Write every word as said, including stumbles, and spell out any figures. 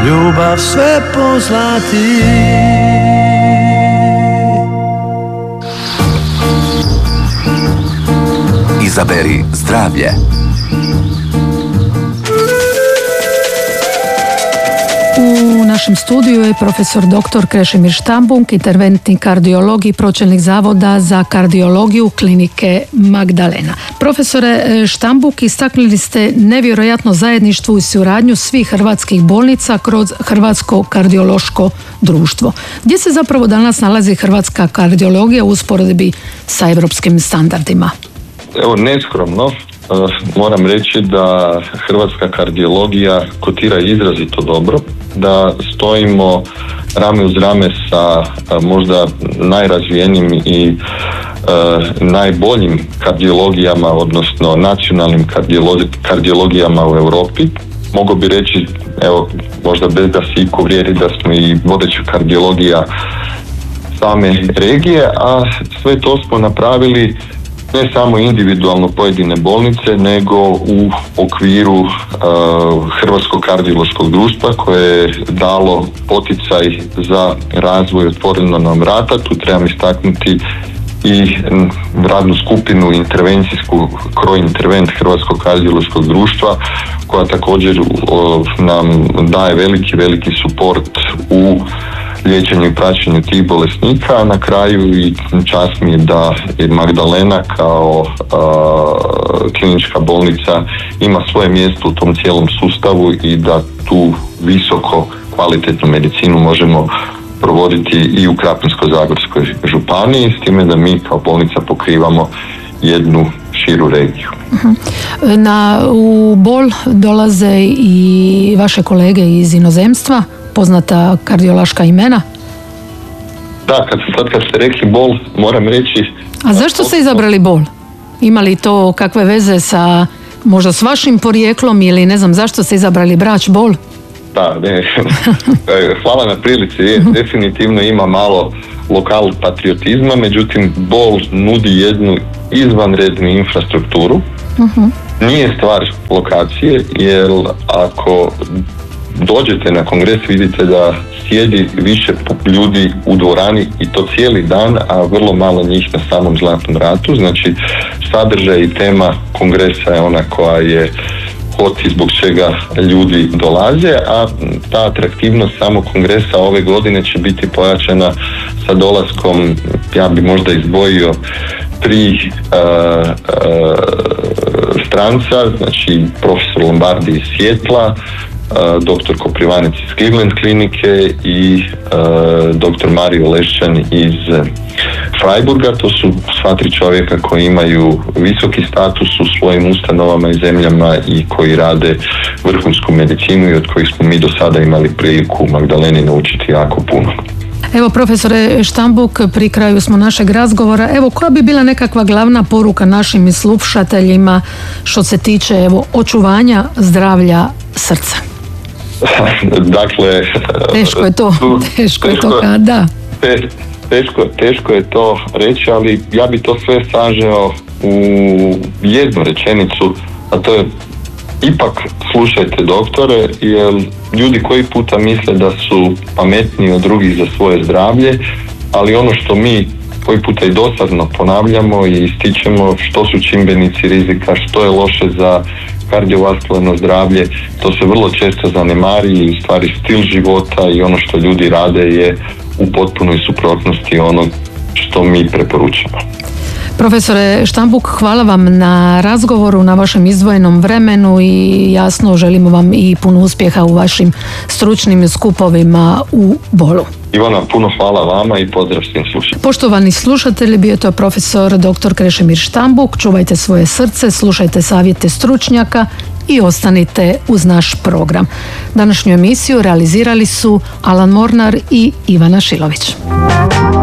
ljubav sve pozlati. Izaberi zdravlje. U našem studiju je profesor doktor Krešimir Štambuk, interventni kardiolog i pročelnik Zavoda za kardiologiju klinike Magdalena. Profesore Štambuk, istaknuli ste nevjerojatno zajedništvo i suradnju svih hrvatskih bolnica kroz Hrvatsko kardiološko društvo. Gdje se zapravo danas nalazi hrvatska kardiologija u usporedbi sa europskim standardima? Evo, neskromno moram reći da hrvatska kardiologija kotira izrazito dobro, da stojimo rame uz rame sa možda najrazvijenijim i e, najboljim kardiologijama, odnosno nacionalnim kardiologijama u Europi. Mogu bi reći, evo, možda bez da se iko uvrijedi, da smo i vodeća kardiologija same regije, a sve to smo napravili ne samo individualno pojedine bolnice, nego u okviru uh, Hrvatskog kardiološkog društva koje je dalo poticaj za razvoj Otvoreno nam vrata. Tu trebam istaknuti i radnu skupinu intervencijsku Kroj Intervent Hrvatskog kardiološkog društva, koja također uh, nam daje veliki, veliki suport u liječenju i praćenju tih bolesnika, a na kraju i čast mi je da je Magdalena kao a, klinička bolnica ima svoje mjesto u tom cijelom sustavu i da tu visoko kvalitetnu medicinu možemo provoditi i u Krapinsko-zagorskoj županiji, s time da mi kao bolnica pokrivamo jednu širu regiju. Na, u Bol dolaze i vaše kolege iz inozemstva, poznata kardiološka imena? Da, kad, sad kad ste rekli Bol, moram reći... A zašto ste izabrali Bol? Ima li to kakve veze sa, možda s vašim porijeklom, ili ne znam zašto ste izabrali Brač Bol? Da, ne. Hvala na prilici. Definitivno ima malo lokal patriotizma, međutim Bol nudi jednu izvanrednu infrastrukturu. Uh-huh. Nije stvar lokacije, jer ako dođete na kongres, vidite da sjedi više ljudi u dvorani i to cijeli dan, a vrlo malo njih na samom Zlatnom ratu. Znači, sadržaj i tema kongresa je ona koja je hot i zbog čega ljudi dolaze, a ta atraktivnost samog kongresa ove godine će biti pojačana sa dolaskom, ja bi možda izdvojio tri uh, uh, stranca, znači profesor Lombardi iz Sijetla, Uh, doktor Koprivanec iz Cleveland klinike i uh, doktor Mario Lešćan iz Freiburga. To su sva tri čovjeka koji imaju visoki status u svojim ustanovama i zemljama i koji rade vrhunsku medicinu i od kojih smo mi do sada imali priliku u Magdaleni naučiti jako puno. Evo, profesore Štambuk, pri kraju smo našeg razgovora. Evo, koja bi bila nekakva glavna poruka našim slušateljima što se tiče, evo, očuvanja zdravlja srca? Dakle, teško je to, teško je to, da. Teško, teško je to reći, ali ja bi to sve sažeo u jednu rečenicu, a to je: ipak slušajte doktore, jer ljudi koji puta misle da su pametniji od drugih za svoje zdravlje, ali ono što mi koji puta i dosadno ponavljamo i ističemo, što su čimbenici rizika, što je loše za kardiovaskularno zdravlje, to se vrlo često zanemari i u stvari stil života i ono što ljudi rade je u potpunoj suprotnosti onog što mi preporučamo. Profesore Štambuk, hvala vam na razgovoru, na vašem izdvojenom vremenu i jasno želimo vam i puno uspjeha u vašim stručnim skupovima u Bolu. Ivana, puno hvala vama i pozdrav svim slušateljima. Poštovani slušatelji, bio je to profesor doktor Krešimir Štambuk. Čuvajte svoje srce, slušajte savjete stručnjaka i ostanite uz naš program. Današnju emisiju realizirali su Alan Mornar i Ivana Šilović.